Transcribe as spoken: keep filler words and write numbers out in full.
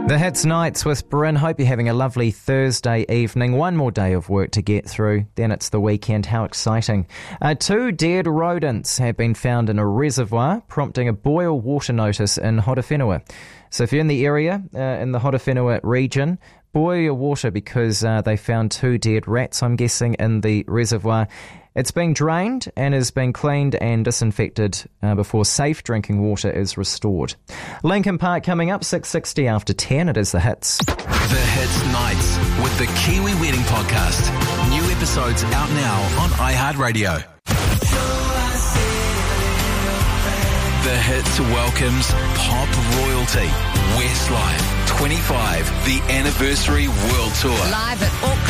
The Hits Nights with Bryn. Hope you're having a lovely Thursday evening. One more day of work to get through, then it's the weekend. How exciting. Uh, two dead rodents have been found in a reservoir, prompting a boil water notice in Horowhenua. So if you're in the area, uh, in the Horowhenua region, boil your water because uh, they found two dead rats, I'm guessing, in the reservoir. It's being drained and is being cleaned and disinfected uh, before safe drinking water is restored. Lincoln Park coming up, six sixty after ten. It is The Hits. The Hits Nights with the Kiwi Wedding Podcast. New episodes out now on iHeartRadio. The Hits welcomes pop royalty Westlife twenty-five, the anniversary world tour. Live at Auckland